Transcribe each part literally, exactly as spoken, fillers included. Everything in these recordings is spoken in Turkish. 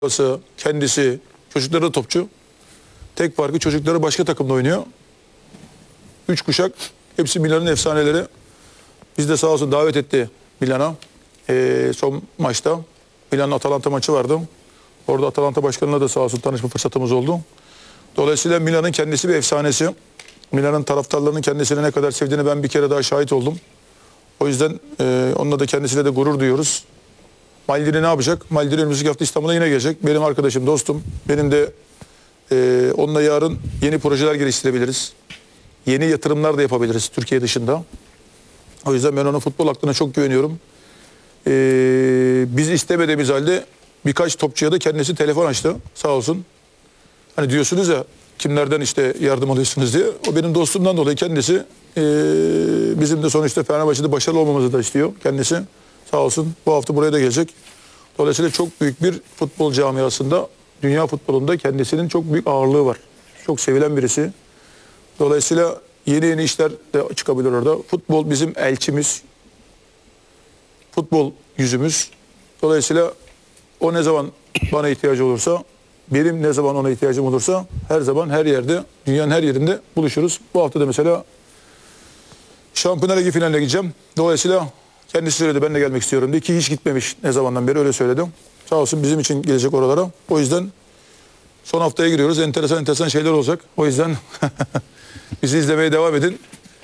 Babası, kendisi, çocukları da topçu. Tek farkı çocukları başka takımda oynuyor. Üç kuşak, hepsi Milan'ın efsaneleri. Biz de sağ olsun davet etti Milan'a. Ee, son maçta Milan'ın Atalanta maçı vardı. Orada Atalanta başkanıyla da sağ olsun tanışma fırsatımız oldu. Dolayısıyla Milan'ın kendisi bir efsanesi. Milan'ın taraftarlarının kendisini ne kadar sevdiğini ben bir kere daha şahit oldum. O yüzden e, onunla da kendisiyle de gurur duyuyoruz. Maldini ne yapacak? Maldini önümüzdeki hafta İstanbul'a yine gelecek. Benim arkadaşım, dostum. Benim de e, onunla yarın yeni projeler geliştirebiliriz. Yeni yatırımlar da yapabiliriz Türkiye dışında. O yüzden ben onun futbol aklına çok güveniyorum. E, biz istemediğimiz halde birkaç topçuya da kendisi telefon açtı. Sağ olsun. Hani diyorsunuz ya kimlerden işte yardım alıyorsunuz diye. O benim dostumdan dolayı kendisi e, bizim de sonuçta Fenerbahçe'de başarılı olmamızı da istiyor kendisi. Sağ olsun bu hafta buraya da gelecek. Dolayısıyla çok büyük bir futbol camiasında, dünya futbolunda kendisinin çok büyük ağırlığı var. Çok sevilen birisi. Dolayısıyla yeni yeni işler de çıkabilir orada. Futbol bizim elçimiz. Futbol yüzümüz. Dolayısıyla o ne zaman bana ihtiyacı olursa, benim ne zaman ona ihtiyacım olursa her zaman her yerde, dünyanın her yerinde buluşuruz. Bu hafta da mesela Şampiyonlar Ligi finaline gideceğim. Dolayısıyla kendisi söyledi ben de gelmek istiyorum diye ki hiç gitmemiş ne zamandan beri öyle söyledim. Sağ olsun bizim için gelecek oralara. O yüzden son haftaya giriyoruz. Enteresan enteresan şeyler olacak. O yüzden bizi izlemeye devam edin.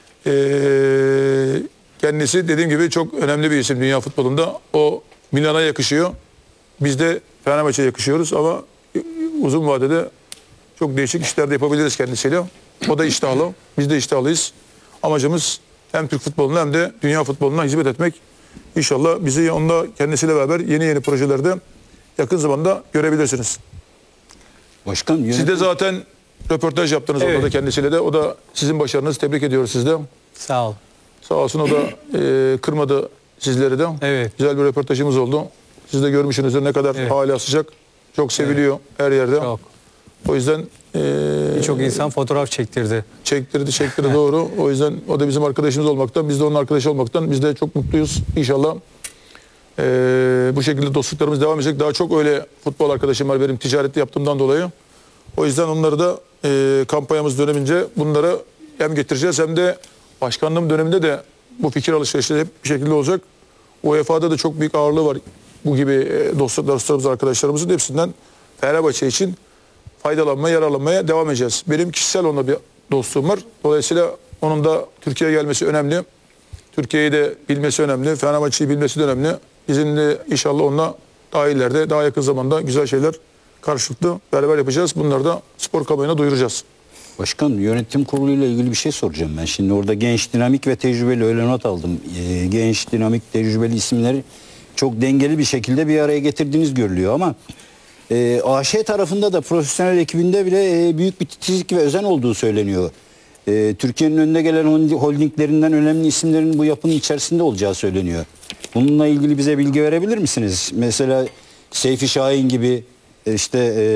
Ee, kendisi dediğim gibi çok önemli bir isim dünya futbolunda. O Milan'a yakışıyor. Biz de Fenerbahçe'ye yakışıyoruz ama uzun vadede çok değişik işler de yapabiliriz kendisiyle. O da iştahlı. Biz de iştahlıyız. Amacımız hem Türk futboluna hem de dünya futboluna hizmet etmek. İnşallah bizi onunla kendisiyle beraber yeni yeni projelerde yakın zamanda görebilirsiniz. Başkan, yönetim... Siz de zaten röportaj yaptınız evet. Orada da kendisiyle de. O da sizin başarınızı tebrik ediyoruz siz de. Sağ ol. Sağ olsun o da e, kırmadı sizleri de. Evet. Güzel bir röportajımız oldu. Siz de görmüşsünüzdür ne kadar evet. Hala sıcak. Çok seviliyor evet. Her yerde. Çok. O yüzden e, çok insan fotoğraf çektirdi. Çektirdi, çektirdi doğru. O yüzden o da bizim arkadaşımız olmaktan, biz de onun arkadaşı olmaktan biz de çok mutluyuz. İnşallah e, bu şekilde dostluklarımız devam edecek. Daha çok öyle futbol arkadaşım var benim ticarette yaptığımdan dolayı. O yüzden onları da e, kampanyamız dönemince bunları hem getireceğiz hem de başkanlığım döneminde de bu fikir alışverişleri hep bir şekilde olacak. U E F A'da da çok büyük ağırlığı var. Bu gibi e, dostluklar, dostlarımız, arkadaşlarımızın hepsinden Fenerbahçe için faydalanmaya, yararlanmaya devam edeceğiz. Benim kişisel onunla bir dostluğum var. Dolayısıyla onun da Türkiye'ye gelmesi önemli. Türkiye'yi de bilmesi önemli. Fenerbahçe'yi bilmesi de önemli. Bizim de inşallah onunla daha ileride, daha yakın zamanda güzel şeyler karşılıklı beraber yapacağız. Bunları da spor kamuoyuna duyuracağız. Başkan, yönetim kuruluyla ilgili bir şey soracağım ben. Şimdi orada genç, dinamik ve tecrübeli öyle not aldım. Ee, genç, dinamik, tecrübeli isimleri çok dengeli bir şekilde bir araya getirdiğiniz görülüyor ama e, A Ş tarafında da profesyonel ekibinde bile e, büyük bir titizlik ve özen olduğu söyleniyor. E, Türkiye'nin önüne gelen holdinglerinden önemli isimlerin bu yapının içerisinde olacağı söyleniyor. Bununla ilgili bize bilgi verebilir misiniz? Mesela Seyfi Şahin gibi, işte e,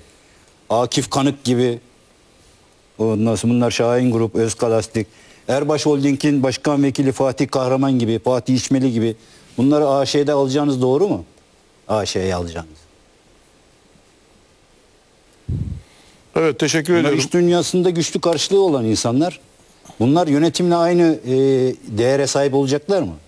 Akif Kanık gibi, ondan sonra bunlar Şahin Grup, Özkalastik, Erbaş Holding'in başkan vekili Fatih Kahraman gibi, Fatih İçmeli gibi, bunları A Ş'de alacağınız doğru mu? A Ş'ye alacağınız. Evet, teşekkür bunlar ediyorum. İş dünyasında güçlü karşılığı olan insanlar. Bunlar yönetimle aynı e, değere sahip olacaklar mı?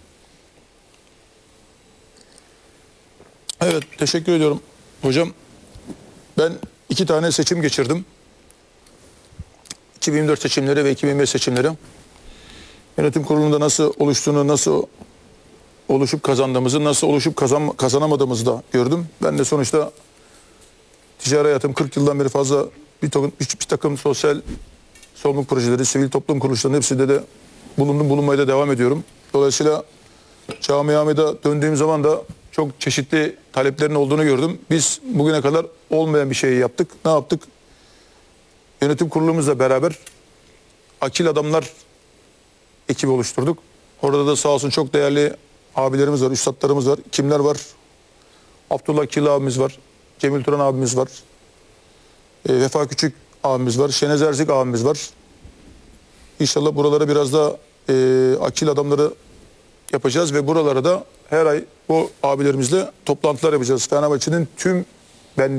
Evet, teşekkür ediyorum hocam. Ben iki tane seçim geçirdim. iki bin yirmi dört seçimleri ve iki bin yirmi beş seçimleri. Yönetim kurulunda nasıl oluştuğunu, nasıl oluşup kazandığımızı, nasıl oluşup kazan, kazanamadığımızı da gördüm. Ben de sonuçta ticari hayatım kırk yıldan beri fazla bir takım, bir, bir takım sosyal sorumluluk projeleri, sivil toplum kuruluşlarının hepsinde de bulundum, bulunmaya da devam ediyorum. Dolayısıyla camiamda döndüğüm zaman da çok çeşitli taleplerin olduğunu gördüm. Biz bugüne kadar olmayan bir şeyi yaptık. Ne yaptık? Yönetim kurulumuzla beraber akil adamlar ekibi oluşturduk. Orada da sağ olsun çok değerli abilerimiz var, üstadlarımız var. Kimler var? Abdullah Kil abimiz var. Cemil Turan abimiz var. E, Vefa Küçük abimiz var. Şenez Erzik abimiz var. İnşallah buralara biraz da e, akil adamları yapacağız ve buralara da her ay bu abilerimizle toplantılar yapacağız. Fenerbahçe'nin tüm Ben